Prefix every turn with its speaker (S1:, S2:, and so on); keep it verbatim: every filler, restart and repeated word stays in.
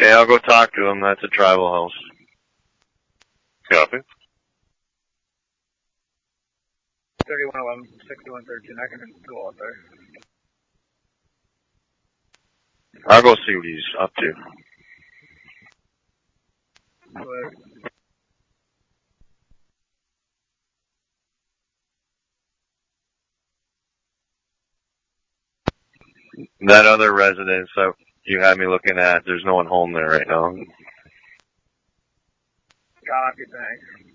S1: Okay, I'll go talk to him. That's a tribal house.
S2: Copy.
S3: thirty-one eleven, sixty-one thirteen. I can go out there.
S1: I'll go see what he's up to.
S3: But
S1: That other residence that you had me looking at, there's no one home there right now.
S3: copy, thanks.